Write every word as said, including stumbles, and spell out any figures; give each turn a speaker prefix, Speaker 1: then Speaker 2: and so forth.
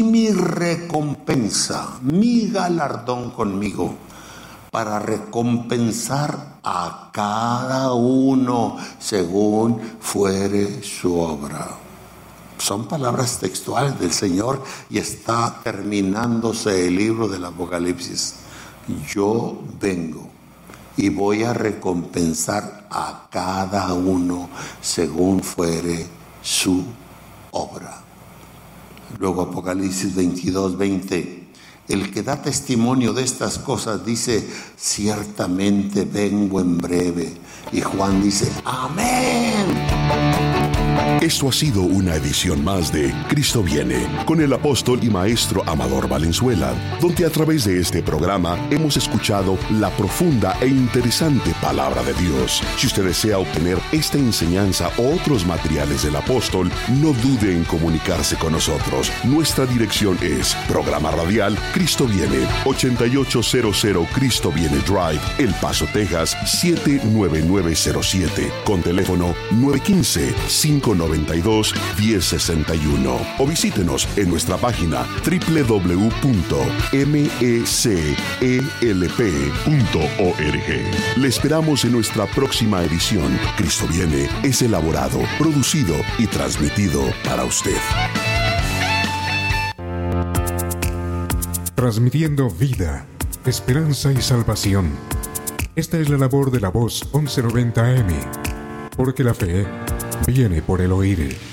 Speaker 1: mi recompensa, mi galardón conmigo, para recompensar a cada uno según fuere su obra. Son palabras textuales del Señor y está terminándose el libro del Apocalipsis. Yo vengo y voy a recompensar a cada uno según fuere su obra. Luego Apocalipsis veintidós, veinte. El que da testimonio de estas cosas dice: ciertamente vengo en breve. Y Juan dice: amén.
Speaker 2: Esto ha sido una edición más de Cristo Viene, con el apóstol y maestro Amador Valenzuela, donde a través de este programa hemos escuchado la profunda e interesante palabra de Dios. Si usted desea obtener esta enseñanza o otros materiales del apóstol, no dude en comunicarse con nosotros. Nuestra dirección es Programa Radial Cristo Viene, ochenta y ocho cero cero Cristo Viene Drive, El Paso, Texas, siete nueve nueve cero siete, con teléfono nueve uno cinco, cinco nueve dos, uno cero seis uno, o visítenos en nuestra página doble u doble u doble u punto m e c e l p punto org. Le esperamos en nuestra próxima edición. Cristo Viene es elaborado, producido y transmitido para usted.
Speaker 3: Transmitiendo vida, esperanza y salvación. Esta es la labor de la voz once noventa A M, porque la fe viene por el oír.